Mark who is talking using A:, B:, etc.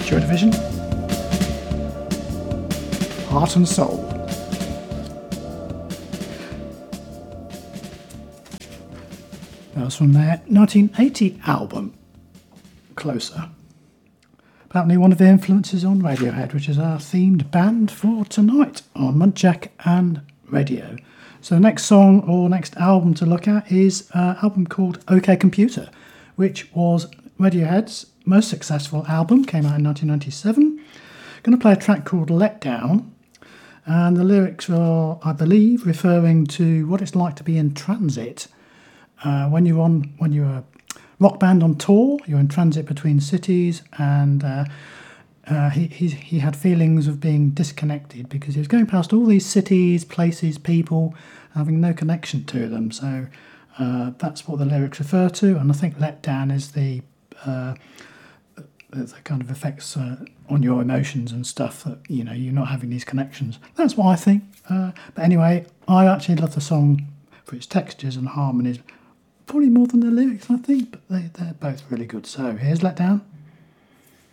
A: Joy Division, Heart and Soul. That was from their 1980 album, Closer. Apparently one of the influences on Radiohead, which is our themed band for tonight on Muntjac and Radio. So the next song or next album to look at is an album called OK Computer, which was Radiohead's most successful album, came out in 1997. Going to play a track called Let Down, and the lyrics are, I believe, referring to what it's like to be in transit. When you're a rock band on tour, you're in transit between cities, and he had feelings of being disconnected because he was going past all these cities, places, people, having no connection to them. So that's what the lyrics refer to, and I think Let Down is the kind of effects on your emotions and stuff that, you know, you're not having these connections. That's what I think. But anyway, I actually love the song for its textures and harmonies, probably more than the lyrics, I think, but they're both really good. So here's Let Down